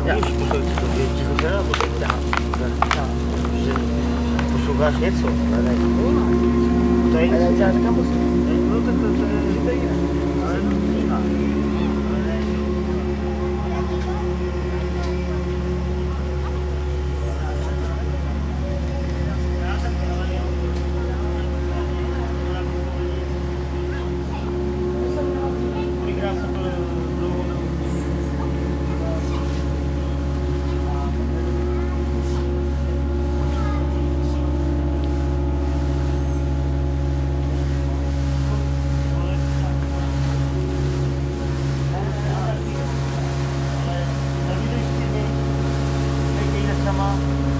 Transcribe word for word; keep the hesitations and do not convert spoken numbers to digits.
Já už musel si to vědět, co se nebo teď dá. Že posloucháš něco, ale ne. To je něco. Já říkám poslouchám. No tak to, to je stejné. Ale to stejná. Sama